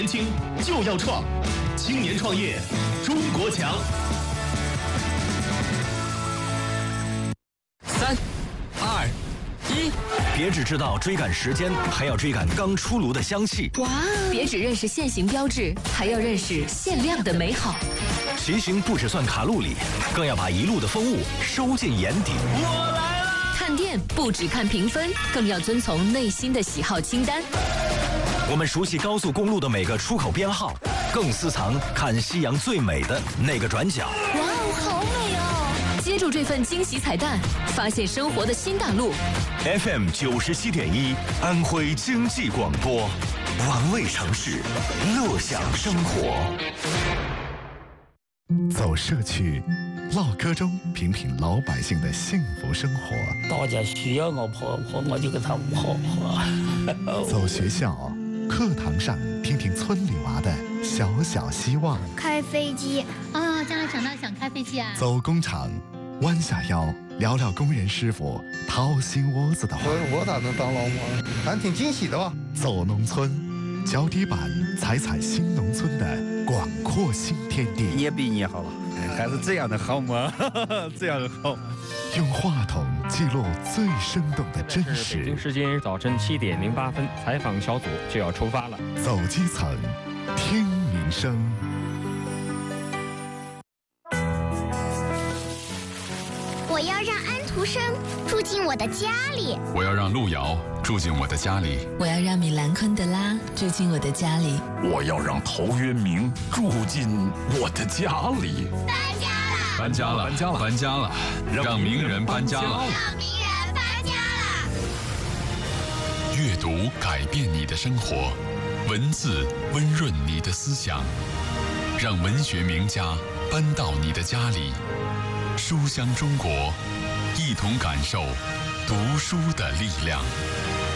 年轻就要创，青年创业，中国强。 3、2、1，别只知道追赶时间，还要追赶刚出炉的香气。 哇！别只认识限行标志，还要认识限量的美好。 骑行不只算卡路里，更要把一路的风物收进眼底。 我来了！ 看店不只看评分，更要遵从内心的喜好清单。 我们熟悉高速公路的每个出口编号，更私藏看夕阳最美的那个转角。 哇哦，好美哦！接住这份惊喜彩蛋，发现生活的新大陆。 FM 97.1，安徽经济广播，玩味城市，乐享生活。 走社区，唠嗑中品品老百姓的幸福生活。 大家需要我跑，我就跟他们跑。 走学校，课堂上听听村里娃的小小希望。 开飞机啊，将来长大想开飞机啊。 走工厂，弯下腰聊聊工人师傅掏心窝子的话。 我咋能当老母？还挺惊喜的吧。 走农村，脚底板踩踩新农村的广阔新天地。 你也比你好了，还是这样的好吗？这样的好。 用话筒记录最生动的真实。 北京时间早晨7点08分，采访小组就要出发了。 走基层，听民生。 我要让安徒生住进我的家里。 我要让路遥住进我的家里。 我要让米兰昆德拉住进我的家里。 我要让陶渊明住进我的家里。 搬家了，搬家了，搬家了，让名人搬家了， 让名人搬家了。 阅读改变你的生活，文字温润你的思想，让文学名家搬到你的家里。书香中国，一同感受读书的力量。